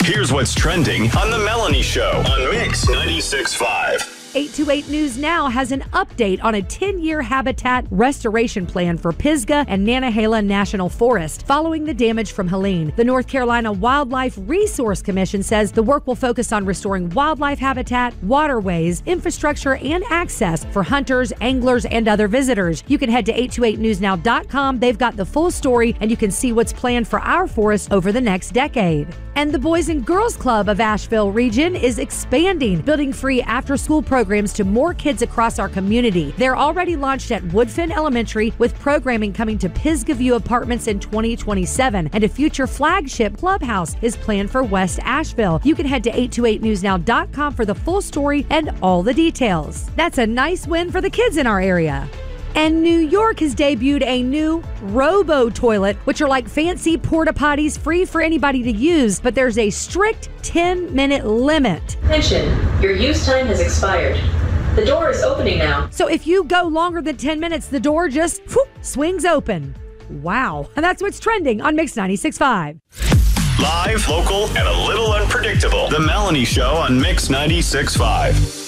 Here's what's trending on The Melanie Show on Mix 96.5. 828 News Now has an update on a 10-year habitat restoration plan for Pisgah and Nantahala National Forest following the damage from Helene. The North Carolina Wildlife Resource Commission says the work will focus on restoring wildlife habitat, waterways, infrastructure, and access for hunters, anglers, and other visitors. You can head to 828newsnow.com. They've got the full story, and you can see what's planned for our forest over the next decade. And the Boys and Girls Club of Asheville region is expanding, building free after-school programs to more kids across our community. They're already launched at Woodfin Elementary, with programming coming to Pisgah View Apartments in 2027, and a future flagship clubhouse is planned for West Asheville. You can head to 828newsnow.com for the full story and all the details. That's a nice win for the kids in our area. And New York has debuted a new robo-toilet, which are like fancy porta potties free for anybody to use, but there's a strict 10-minute limit. Attention, your use time has expired. The door is opening now. So if you go longer than 10 minutes, the door just swings open. Wow. And that's what's trending on Mix 96.5. Live, local, and a little unpredictable. The Melanie Show on Mix 96.5.